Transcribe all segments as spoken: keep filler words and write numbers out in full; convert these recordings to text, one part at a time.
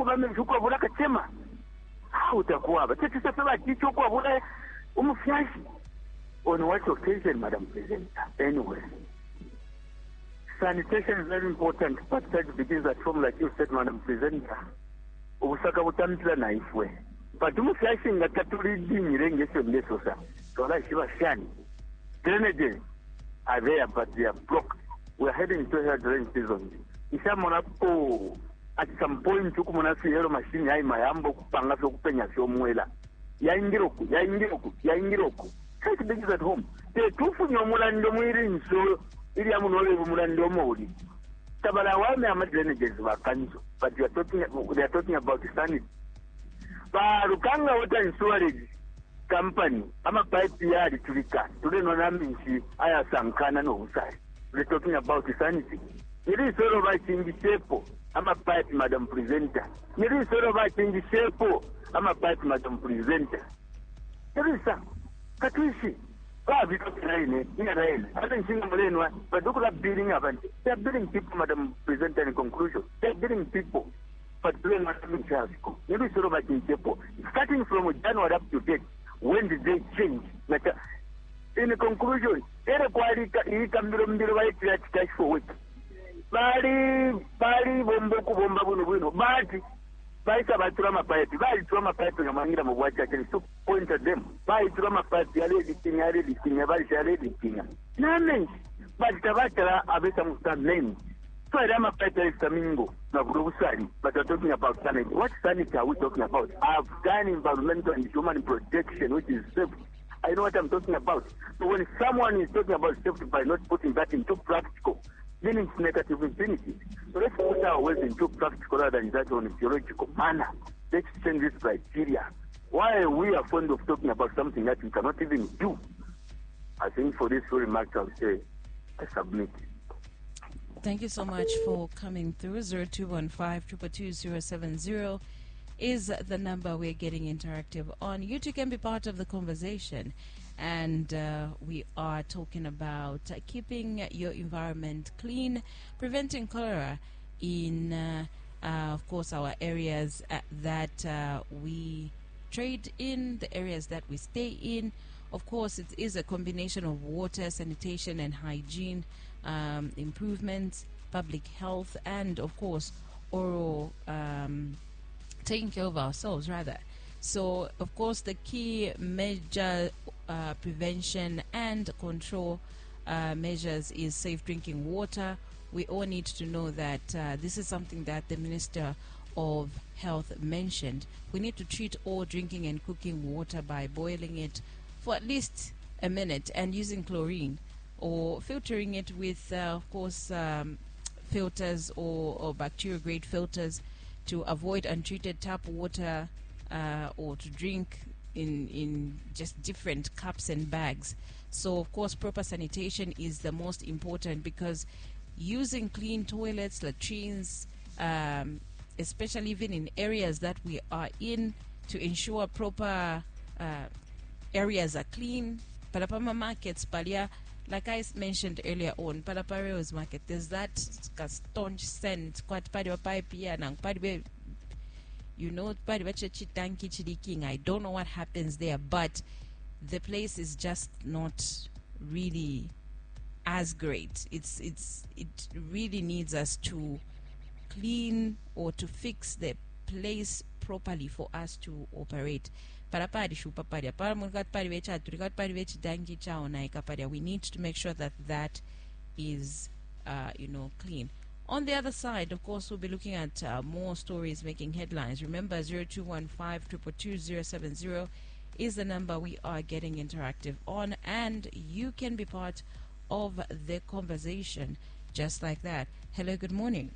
bame mchukua bula kachema au utakuwa ba tete sasa jicho kwa bula umfyashi. On what occasion, Madam President? Anyway, sanitation is very important, but that begins at home, like you said, Madam President. Ubusaka butamtila na ifwe. But umfyashi nga katuli dinyire ngeso ngeso sa. Tola shiva shani. Drainages are there, but they are blocked. We are heading to a dry season. Isha monapo at some point tuku monasi yero machine hai mayambo kupanga so kupenya so mwela. Ya ingiroku, ya ingiroku, ya ingiroku. Take things at home. They tufu nyomulando mwiri nso ili ya munole mulando mwoli. Tabala wame ama drainages wakanzo. But we are talking, they are talking about sanity. Ba Rukanga Water and Storage Company, ama pipe yard tulika. Today no naminchi aya sankana no usai. We're talking about sanity. It is all about change shape. I'm a pipe, Madam Presenter. It is all about change shape. I'm a pipe, Madam Presenter. There is some. Katuishi. Ah, because rain, in rain. I don't think I'm rain. But look at building up. They are building people, Madam Presenter, in conclusion. They are building people. But doing what I'm saying. It is all about change shape. Starting from January up to date, when did they change? Like, in the conclusion, every quality can be the right cash for week. Bali, Bali, Bombo, Bomba, Buno, Bati, Baita, Batrama Pipe, Bali, Trama Pipe, and Manila, what I can point at them. Bali, Trama Pipe, Yale, King, Yale, King, Yale, Yale, King. None, but Tavatara, Abeta name. So I am a Pipe is Domingo, Nagusari, but we're talking about sanity. What sanity are we talking about? I've done environmental and human protection, which is safety. I know what I'm talking about. So when someone is talking about safety by not putting that into practical, meaning it's negative infinity. So let's put our words into practical rather than that on a theoretical manner. Let's change this criteria. Why we are fond of talking about something that we cannot even do? I think for this very remark, I'll say, I submit. Thank you so much for coming through. zero two one five, two two two, zero seven zero is the number we're getting interactive on. You too can be part of the conversation. And uh, we are talking about uh, keeping your environment clean, preventing cholera in, uh, uh, of course, our areas uh, that uh, we trade in, the areas that we stay in. Of course, it is a combination of water, sanitation, and hygiene um, improvements, public health, and, of course, oral um, taking care of ourselves, rather. So, of course, the key major uh, prevention and control uh, measures is safe drinking water. We all need to know that uh, this is something that the Minister of Health mentioned. We need to treat all drinking and cooking water by boiling it for at least a minute and using chlorine or filtering it with, uh, of course, um, filters or, or bacteria-grade filters to avoid untreated tap water uh, or to drink in, in just different cups and bags. So, of course, proper sanitation is the most important because using clean toilets, latrines, um, especially even in areas that we are in, to ensure proper uh, areas are clean. Palapama markets, Palia, like I mentioned earlier on, Palapareo's market, there's that staunch scent, quite padi pipe here, and padi, you know, padi tanki chidiking. I don't know what happens there, but the place is just not really as great. It's it's it really needs us to clean or to fix the place properly for us to operate. We need to make sure that that is uh, you know, clean. On the other side, of course, we'll be looking at uh, more stories making headlines. Remember, zero two one five, two two two, zero seven zero is the number we are getting interactive on, and you can be part of the conversation just like that. Hello, good morning.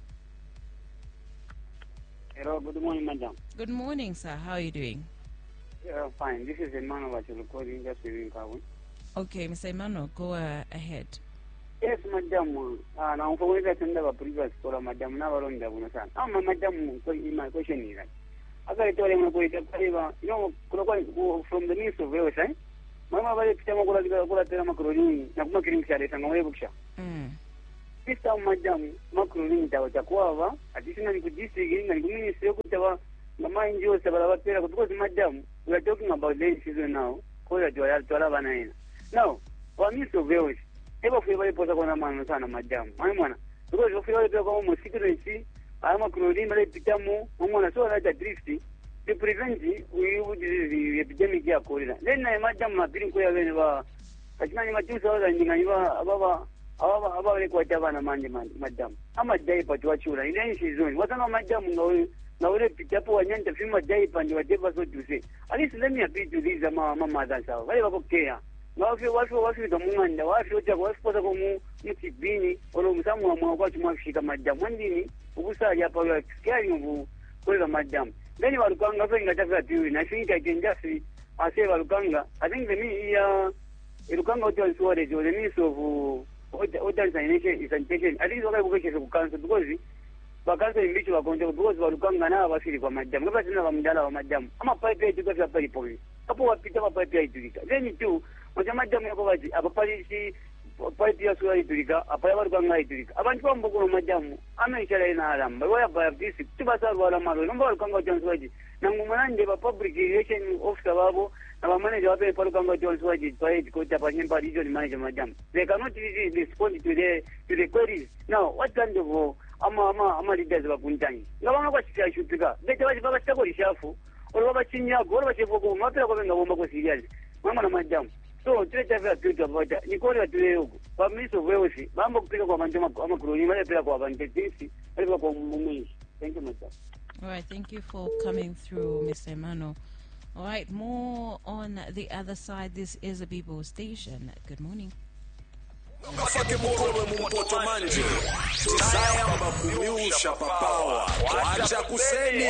Hello, good morning, madam. Good morning, sir. How are you doing? Yeah, fine. This is Emmanuel recording just within Kawan. Okay, Mister Emmanuel, go uh, ahead. Yes, madam. Uh, now, for what I send a previous call, madam, never on the one. Oh, madam, my question is that. As I told him, you know, from the news of Wales, eh? Mama, I tell you, I'm going to tell you, I'm going to tell you, this time madam Macron ntawa chakwava additionally ku district and ministry okutaba ngama N G Os abalabapera because madam we are talking about rain season now kola twala twala banaina now for me so very eba feva iposa kona mwana sana madam mwana mwana because ofika ile kwa mo security ama Macron male pitamu mwana so la drift to prevent the epidemic ya cholera then madam mapiri ko ya bene ba kachimani matusa wala ndinganywa ababa ababa abale kwa tabana manje madam ama daipa tuachura ile season watana madam ngawe ngawe pitapo wanyanta fima daipa ndi whatever so to say at least let me appeal to these mama mama that sawa wale bakokea ngawe wafu wafu kamunganda wafu cha wafu poza ko mu mutibini olo musamu wa mwa kwa tumafika madam mwandini ubusa ya pa ya scary mvu kwa madam then walukanga venga tafika tiwi na finka kendasi ase walukanga I think the me ya ilukanga hotel suare jo the means of hotel sanitation sanitation at least wakati bukeshe ku council because ba council imbicho bakonje because walukanga na abafiri kwa madam ngaba tena bamdala wa madam ama pipe yetu kwa pale pole hapo wapita kwa pipe yetu dika then tu moja madam yako baji abapolisi pipe ya suare dika apa walukanga idika abantu bambuko madam ama ishara ina alamba waya ba this tibasa wala malo nomba walukanga hotel suare nangumulanje ba public relation officer babo na manager wa pale kanga John Swaji paid ko tapa himpa region manager madam they cannot respond to the to the queries now what kind of ama ama ama leaders ba kuntani ngabanga kwa sisi ashupika bete waje baba sitako lishafu olo baba chinya go olo bachefo ko mapela ko benga bomba ko serious mama na madam so tule tafa kitu abata ni kole wa tule huko kwa miso wewe mambo kupika kwa manjoma ama kuruni male pela kwa bantesi pela kwa mumuni. Thank you madam. All right, thank you for coming through, Mister Emmanuel. All right, more on the other side. This is a Bibo station. Good morning. Kafake mukolo mumpoto manje tisaya mabakumiusha papawa wacha kuseni.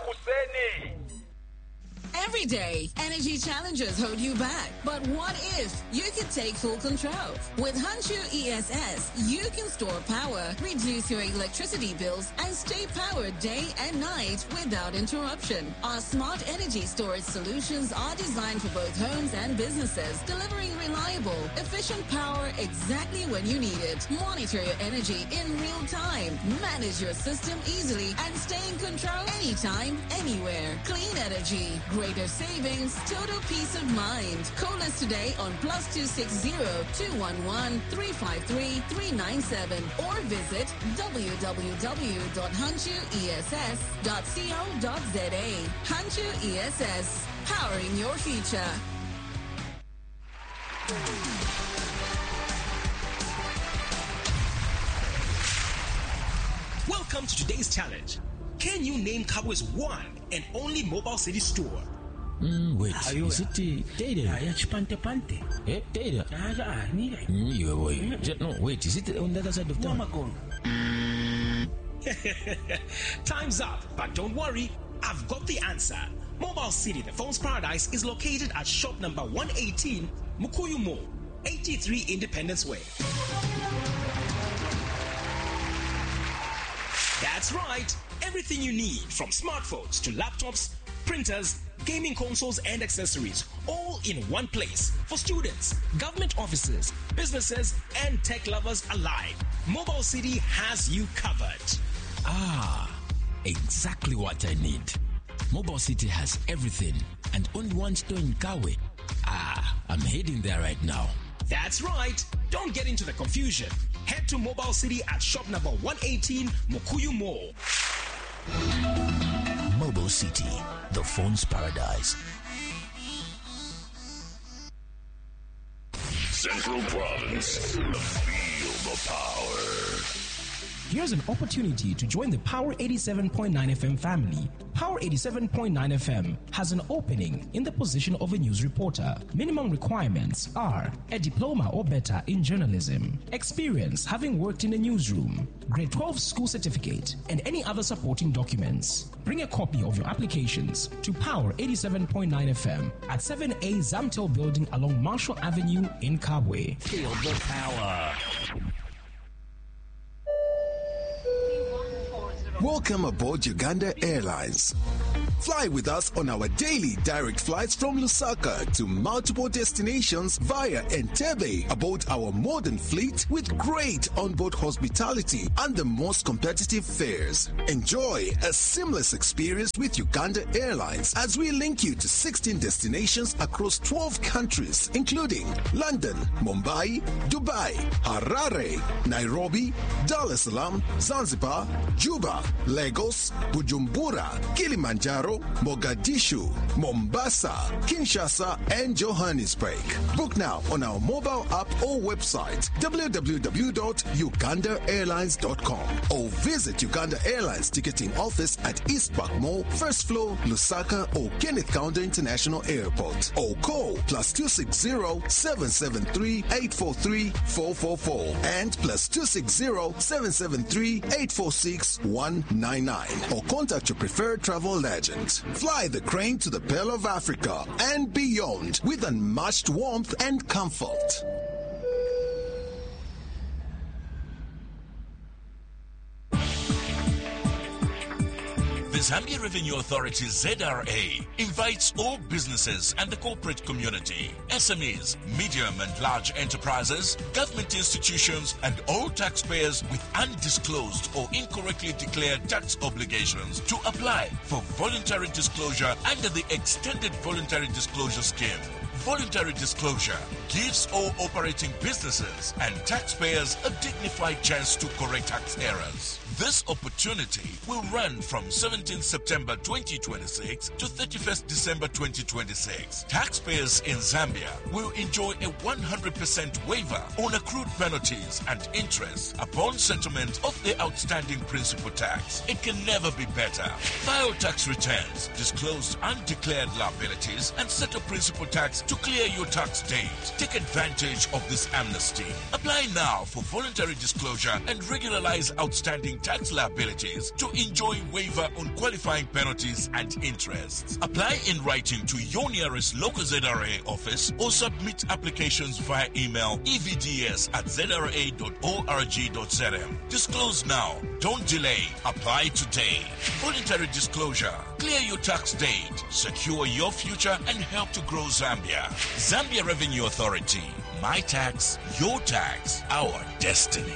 Every day, energy challenges hold you back. But what if you could take full control? With Hanshu E S S, you can store power, reduce your electricity bills, and stay powered day and night without interruption. Our smart energy storage solutions are designed for both homes and businesses, delivering reliable, efficient power exactly when you need it. Monitor your energy in real time, manage your system easily, and stay in control anytime, anywhere. Clean energy, greater savings, total peace of mind. Call us today on plus two six zero two one one three five three three nine seven or visit w w w dot hanshu e s s dot co dot z a. Hanshu E S S, powering your future. Welcome to today's challenge. Can you name Kabwe's one and only Mobile City store? Mm, wait, Ayuda. Is it the Data? Aya chipante pante. Eh, Data? Aya, ah, ni gai. Mm, you boy. No, wait, is it on the other side of town? Time's up, but don't worry, I've got the answer. Mobile City, the phone's paradise, is located at shop number one eighteen, Mukuyu Mall, eighty-three Independence Way. That's right. Everything you need, from smartphones to laptops, printers, gaming consoles and accessories, all in one place for students, government offices, businesses and tech lovers alike. Mobile City has you covered. Ah, exactly what I need. Mobile City has everything and only one store in Kawe. Ah, I'm heading there right now. That's right. Don't get into the confusion. Head to Mobile City at shop number one eighteen, Mukuyu Mall. Mobile City, the phone's paradise. Central Province, feel the power. Here's an opportunity to join the Power eighty-seven point nine F M family. Power eighty-seven point nine F M has an opening in the position of a news reporter. Minimum requirements are a diploma or better in journalism, experience having worked in a newsroom, grade twelve school certificate, and any other supporting documents. Bring a copy of your applications to Power eighty-seven point nine F M at seven A Zamtel Building along Marshall Avenue in Kabwe. Feel the power. Welcome aboard Uganda Airlines. Fly with us on our daily direct flights from Lusaka to multiple destinations via Entebbe aboard our modern fleet with great onboard hospitality and the most competitive fares. Enjoy a seamless experience with Uganda Airlines as we link you to sixteen destinations across twelve countries, including London, Mumbai, Dubai, Harare, Nairobi, Dar es Salaam, Zanzibar, Juba, Lagos, Bujumbura, Kilimanjaro, Mogadishu, Mombasa, Kinshasa, and Johannesburg. Book now on our mobile app or website w w w dot uganda airlines dot com or visit Uganda Airlines ticketing office at East Park Mall, first floor, Lusaka, or Kenneth Kaunda International Airport, or call plus two six zero, seven seven three, eight four three, four four four and plus two six zero, seven seven three, eight four six, one nine nine, or contact your preferred travel agent. Fly the crane to the Pearl of Africa and beyond with unmatched warmth and comfort. The Zambia Revenue Authority Z R A invites all businesses and the corporate community, S M Es, medium and large enterprises, government institutions, and all taxpayers with undisclosed or incorrectly declared tax obligations to apply for voluntary disclosure under the Extended Voluntary Disclosure Scheme. Voluntary disclosure gives all operating businesses and taxpayers a dignified chance to correct tax errors. This opportunity will run from seventeenth September twenty twenty-six to thirty-first December twenty twenty-six. Taxpayers in Zambia will enjoy a one hundred percent waiver on accrued penalties and interest upon settlement of the outstanding principal tax. It can never be better. File tax returns, disclose undeclared liabilities, and settle principal tax to clear your tax date. Take advantage of this amnesty. Apply now for voluntary disclosure and regularize outstanding tax liabilities to enjoy waiver on qualifying penalties and interests. Apply in writing to your nearest local Z R A office or submit applications via email e v d s at z r a dot org dot z m. Disclose now. Don't delay. Apply today. Voluntary disclosure. Clear your tax date. Secure your future and help to grow Zambia. Zambia Revenue Authority. My tax, your tax, our destiny.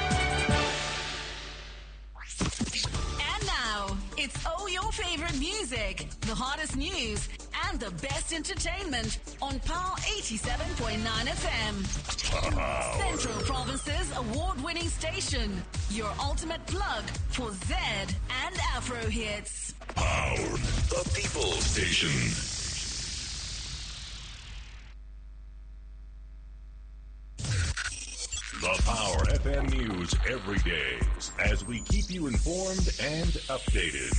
And now, it's all your favorite music, the hottest news, and the best entertainment on Power eighty-seven point nine F M. Central Province's award-winning station, your ultimate plug for Z and Afro hits. Power, the people station. The Power F M News every day as we keep you informed and updated.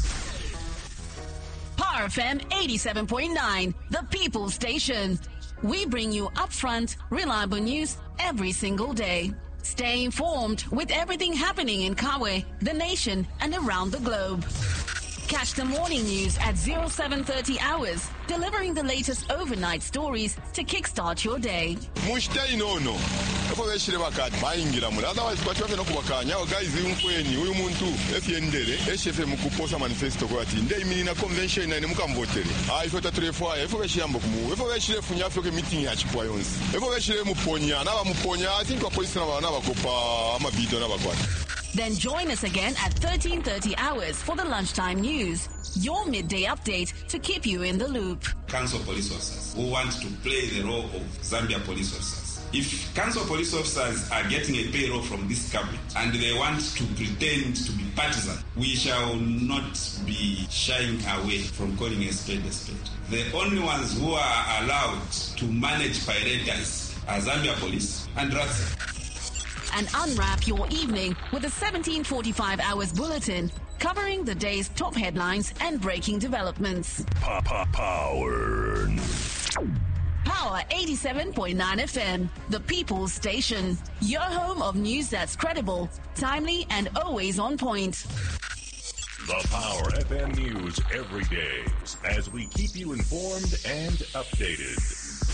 Power F M eighty-seven point nine, the people station. We bring you upfront, reliable news every single day. Stay informed with everything happening in Kawe, the nation, and around the globe. Catch the morning news at oh seven thirty hours, delivering the latest overnight stories to kickstart your day. Mushtai no no. Efo beshire bakati bayingira mula otherwise kwati bafena kubakanya guys umkweni uyu muntu efyendere eshefe mukuposa manifesto kwati ndey minina convention na mukamvotere ah ifo tatrefoa efo beshiyambo kumu efo beshire funya afyoke meeting ya chipwa yonse efo beshire muponya na bamuponya I think police na bana bakopa ama video na bakwati. Then join us again at thirteen thirty hours for the lunchtime news, your midday update to keep you in the loop. Council police officers who want to play the role of Zambia police officers. If council police officers are getting a payroll from this government and they want to pretend to be partisan, we shall not be shying away from calling a spade a spade. The only ones who are allowed to manage pirate guys are Zambia police and R A S. And unwrap your evening with a seventeen forty-five hours bulletin covering the day's top headlines and breaking developments. Power. Power eighty-seven point nine F M, the people's station. Your home of news that's credible, timely, and always on point. The Power F M News every day as we keep you informed and updated.